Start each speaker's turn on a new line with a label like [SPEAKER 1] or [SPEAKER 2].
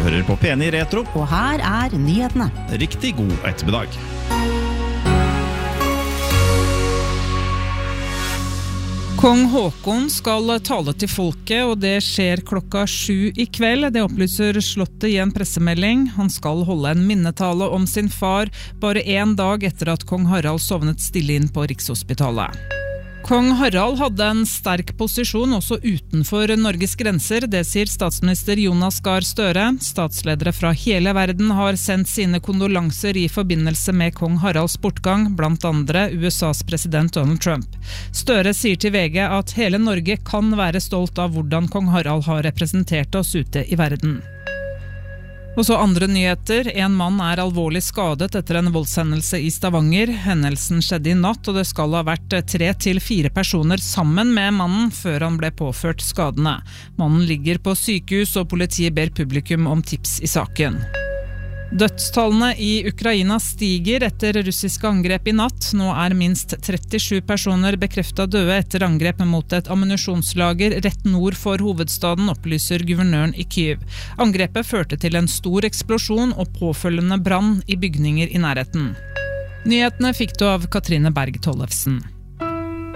[SPEAKER 1] hører på P9 Retro.
[SPEAKER 2] Og her nyhetene.
[SPEAKER 1] Riktig god ettermiddag.
[SPEAKER 3] Kong Håkon skal tale til folket, og det skjer 7:00 i kveld. Det opplyser Slottet i en pressemelding. Han skal holde en minnetale om sin far, bare en dag etter at kong Harald sovnet stille inn på Rikshospitalet. Kong Harald hadde en sterk posisjon også utenfor Norges grenser, det sier statsminister Jonas Gahr Støre. Statsledere fra hele verden har sendt sine kondolanser i forbindelse med kong Haralds bortgang, blant andre USAs president Donald Trump. Støre sier til VG at hele Norge kan være stolt av hvordan kong Harald har representert oss ute i verden. Og så andre nyheter. En mann er alvorlig skadet etter en voldshendelse i Stavanger. Hendelsen skjedde i natt, og det skal ha vært 3 til 4 personer sammen med mannen før han ble påført skadene. Mannen ligger på sykehus, og politiet ber publikum om tips i saken. Dødstallene i Ukraina stiger etter russiske angrep i natt. Nå er minst 37 personer bekreftet døde etter angrep mot et ammunisjonslager rett nord for hovedstaden, opplyser guvernøren i Kyiv. Angrepet førte til en stor eksplosjon og påfølgende brann i bygninger i nærheten. Nyhetene fikk du av Katrine Berg Tollefsen.